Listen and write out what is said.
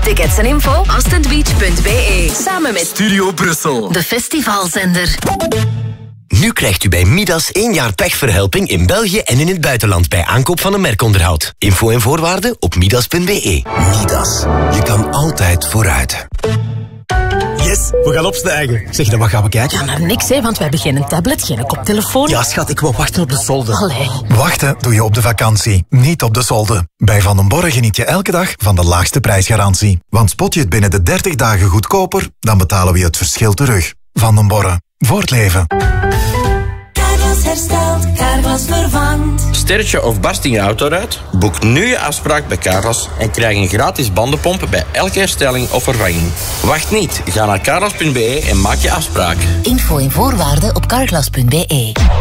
Tickets en info ostendbeach.be. Samen met Studio Brussel, de festivalzender. Nu krijgt u bij Midas 1 jaar pechverhelping in België en in het buitenland bij aankoop van een merkonderhoud. Info en voorwaarden op midas.be. Midas. Je kan altijd vooruit. Yes, we gaan opstijgen. Zeg, dan wat gaan we kijken? Ja, naar niks, hè, want wij hebben geen tablet, geen koptelefoon. Ja, schat, ik wil wachten op de solde. Allee. Wachten doe je op de vakantie, niet op de solde. Bij Van den Borre geniet je elke dag van de laagste prijsgarantie. Want spot je het binnen de 30 dagen goedkoper, dan betalen we je het verschil terug. Van den Borre. Voor het leven. Carglass herstelt, Carglass vervangt. Sterretje of barst in je autoruit? Boek nu je afspraak bij Carglass en krijg een gratis bandenpomp bij elke herstelling of vervanging. Wacht niet, ga naar carglass.be en maak je afspraak. Info en voorwaarden op carglass.be.